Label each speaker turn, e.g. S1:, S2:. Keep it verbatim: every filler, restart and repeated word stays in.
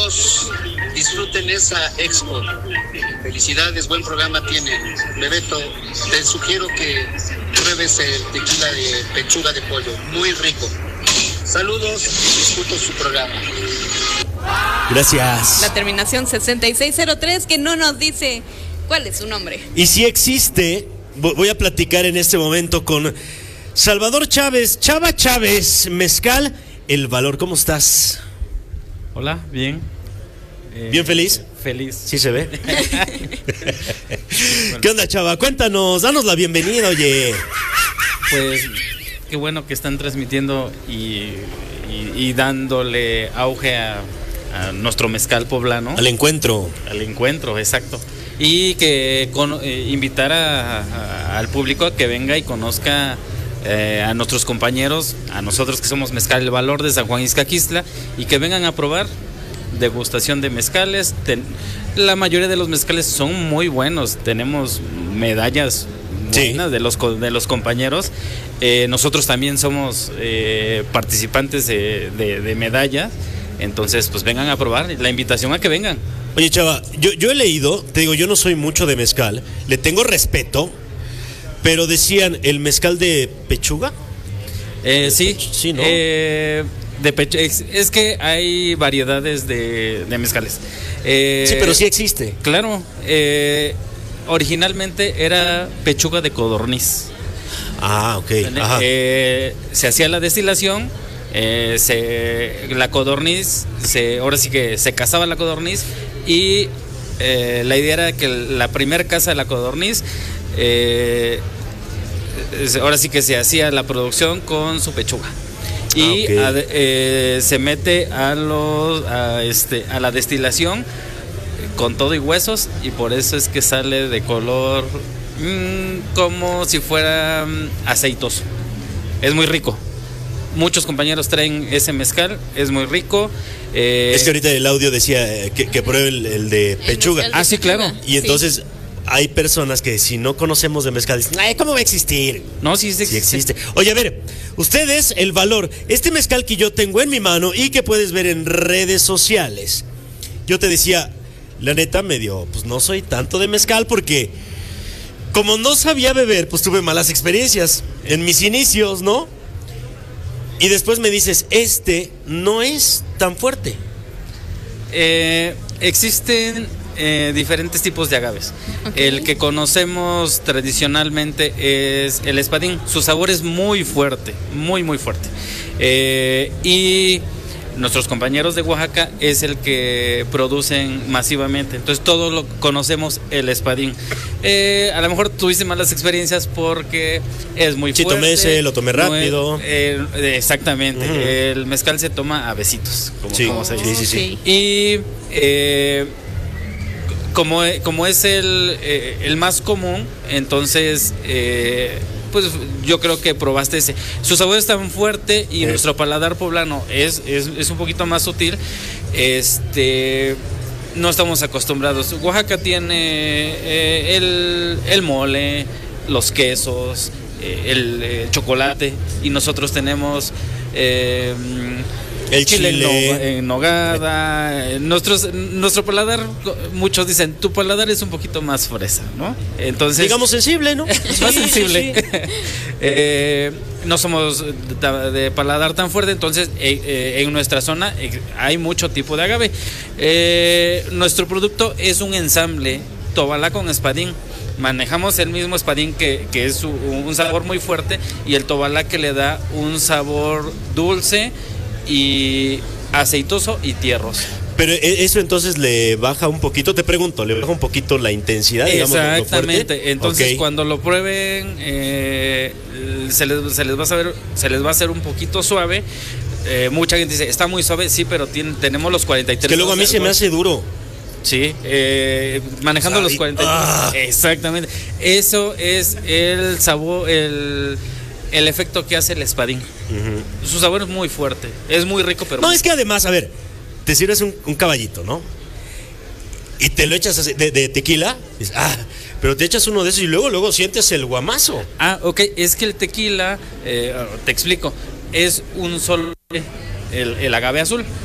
S1: Saludos, disfruten esa expo. Felicidades, buen programa tienen. Bebeto, te sugiero que pruebes el tequila de pechuga de pollo, muy rico. Saludos y disfruto su programa.
S2: Gracias.
S3: La terminación sesenta y seis cero tres que no nos dice cuál es su nombre.
S2: Y si existe, voy a platicar en este momento con Salvador Chávez, Chava Chávez, Mezcal, El Valor. ¿Cómo estás?
S4: Hola, bien. Eh,
S2: ¿Bien feliz?
S4: Feliz.
S2: ¿Sí se ve? ¿Qué onda, Chava? Cuéntanos, danos la bienvenida, oye.
S4: Pues qué bueno que están transmitiendo y, y, y dándole auge a, a nuestro mezcal poblano.
S2: Al encuentro.
S4: Al encuentro, exacto. Y que con, eh, invitar a, a, al público a que venga y conozca eh, a nuestros compañeros, a nosotros que somos Mezcal El Valor de San Juan Ixcaquistla, y que vengan a probar degustación de mezcales. Ten, la mayoría de los mezcales son muy buenos, tenemos medallas buenas, sí, de los, de los compañeros. Eh, nosotros también somos eh, participantes de, de, de medallas, entonces pues vengan a probar, la invitación a que vengan.
S2: Oye, Chava, yo, yo he leído, te digo, yo no soy mucho de mezcal, le tengo respeto, pero decían, ¿el mezcal de pechuga?
S4: Eh, sí,
S2: sí, ¿no?
S4: Eh, de pecho, es, es que hay variedades de, de mezcales. Eh,
S2: sí, pero sí existe.
S4: Claro, eh, originalmente era pechuga de codorniz.
S2: Ah, ok. Ajá.
S4: Eh, se hacía la destilación, eh, se, la codorniz, se, ahora sí que se cazaba la codorniz y eh, la idea era que la primera caza de la codorniz, eh, ahora sí que se hacía la producción con su pechuga. Y ah, okay. a, eh, se mete a los a, este, a la destilación con todo y huesos, y por eso es que sale de color mmm, como si fuera mmm, aceitoso. Es muy rico. Muchos compañeros traen ese mezcal, es muy rico. Eh,
S2: es que ahorita el audio decía que, que pruebe el, el de pechuga.
S3: El de
S4: ah, sí, claro.
S2: Y entonces sí, hay personas que si no conocemos de mezcal dicen, ay, ¿cómo va a existir?
S4: No, sí, sí,
S2: sí existe. Oye, a ver, ustedes, El Valor, este mezcal que yo tengo en mi mano y que puedes ver en redes sociales. Yo te decía, la neta, medio, pues no soy tanto de mezcal porque como no sabía beber, pues tuve malas experiencias en mis inicios, ¿no? Y después me dices, este no es tan fuerte.
S4: Eh, existen eh, diferentes tipos de agaves. Okay. El que conocemos tradicionalmente es el espadín. Su sabor es muy fuerte, muy, muy fuerte. Eh, y nuestros compañeros de Oaxaca es el que producen masivamente. Entonces todos lo conocemos el espadín. Eh, a lo mejor tuviste malas experiencias porque es muy fuerte.
S2: Sí, tomé ese, lo tomé rápido.
S4: No es, eh, exactamente. Uh-huh. El mezcal se toma a besitos, como,
S2: sí,
S4: como se dice.
S2: Sí, sí, sí.
S4: Y eh, como, como es el, eh, el más común, entonces eh, pues yo creo que probaste ese. Su sabor es tan fuerte y eh. nuestro paladar poblano es, es, es un poquito más sutil. Este, no estamos acostumbrados. Oaxaca tiene eh, el, el mole, los quesos, eh, el, el chocolate, y nosotros tenemos eh,
S2: el chile,
S4: chile en nogada. Eh. Nuestros, nuestro paladar, muchos dicen, tu paladar es un poquito más fresa, ¿no? Entonces,
S2: digamos sensible, ¿no?
S4: Es más sensible. Sí, sí. eh, no somos de, de paladar tan fuerte, entonces eh, eh, en nuestra zona eh, hay mucho tipo de agave. Eh, nuestro producto es un ensamble tobalá con espadín. Manejamos el mismo espadín que, que es un, un sabor muy fuerte, y el tobalá que le da un sabor dulce y aceitoso y tierroso.
S2: Pero eso entonces le baja un poquito, te pregunto, le baja un poquito la intensidad, digamos.
S4: Exactamente. Entonces, okay, cuando lo prueben, eh, se, les, se les va a saber, se les va a hacer un poquito suave. Eh, mucha gente dice, está muy suave, sí, pero tiene, tenemos los cuarenta y tres.
S2: Que luego a mí se me hace duro.
S4: Sí, eh, manejando, o sea, los cuarenta y tres. Ah. Exactamente. Eso es el sabor, el, el efecto que hace el espadín. Uh-huh. Su sabor es muy fuerte, es muy rico, pero...
S2: No,
S4: muy...
S2: es que además, a ver, te sirves un, un caballito, ¿no? Y te lo echas así, de, de tequila, y dices, ah, pero te echas uno de esos y luego, luego sientes el guamazo.
S4: Ah, ok, es que el tequila, eh, te explico, es un solo, el, el agave azul.